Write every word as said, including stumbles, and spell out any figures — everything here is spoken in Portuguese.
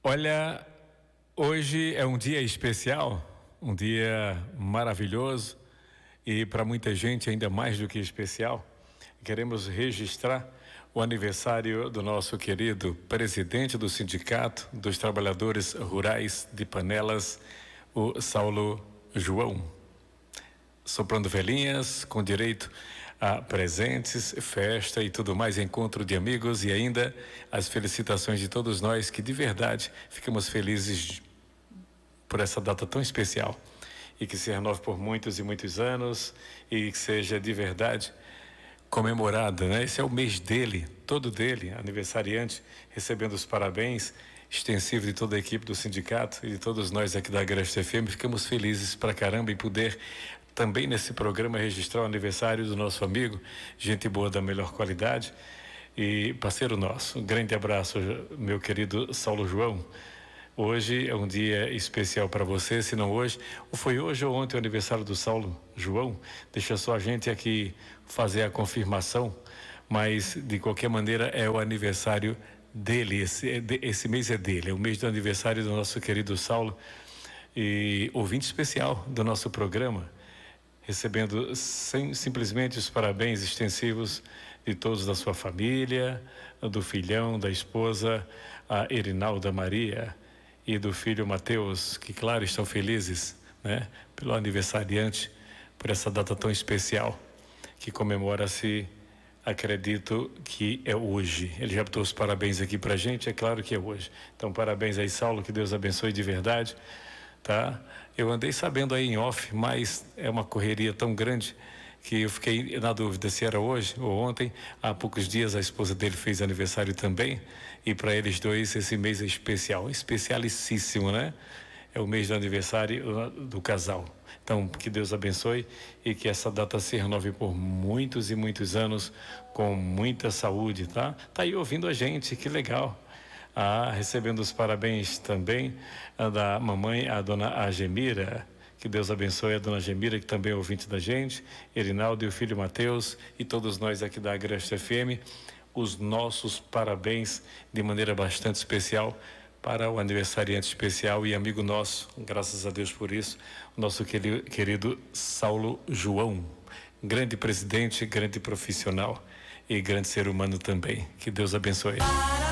Olha, hoje é um dia especial, um dia maravilhoso e para muita gente ainda mais do que especial. Queremos registrar o aniversário do nosso querido presidente do Sindicato dos Trabalhadores Rurais de Panelas, o Saulo João. Soprando velhinhas, com direito a presentes, festa e tudo mais, encontro de amigos e ainda as felicitações de todos nós que de verdade ficamos felizes por essa data tão especial e que se renove por muitos e muitos anos e que seja de verdade comemorada, né? Esse é o mês dele, todo dele, aniversariante, recebendo os parabéns extensivos de toda a equipe do sindicato e de todos nós aqui da Agreste F M. Ficamos felizes pra caramba em poder também nesse programa registrar o aniversário do nosso amigo, gente boa da melhor qualidade e parceiro nosso. Um grande abraço, meu querido Saulo João. Hoje é um dia especial para você, se não hoje, ou foi hoje ou ontem o aniversário do Saulo João. Deixa só a gente aqui fazer a confirmação, mas de qualquer maneira é o aniversário dele, esse, esse mês é dele, é o mês do aniversário do nosso querido Saulo e ouvinte especial do nosso programa, recebendo sem, simplesmente os parabéns extensivos de todos da sua família, do filhão, da esposa, a Erinalda Maria, e do filho Mateus, que claro estão felizes, né, pelo aniversariante, por essa data tão especial que comemora-se, acredito que é hoje. Ele já botou os parabéns aqui pra gente, é claro que é hoje. Então parabéns aí, Saulo, que Deus abençoe de verdade, tá? Eu andei sabendo aí em off, mas é uma correria tão grande que eu fiquei na dúvida se era hoje ou ontem. Há poucos dias a esposa dele fez aniversário também e para eles dois esse mês é especial, especialicíssimo, né? É o mês do aniversário do casal. Então, que Deus abençoe e que essa data se renove por muitos e muitos anos com muita saúde, tá? Tá aí ouvindo a gente, que legal. Ah, recebendo os parabéns também a da mamãe, a dona Agemira. Que Deus abençoe a dona Gemira, que também é ouvinte da gente, Erinaldo e o filho Mateus e todos nós aqui da Agreste F M, os nossos parabéns de maneira bastante especial para o aniversariante especial e amigo nosso, graças a Deus por isso, o nosso querido, querido Saulo João, grande presidente, grande profissional e grande ser humano também. Que Deus abençoe.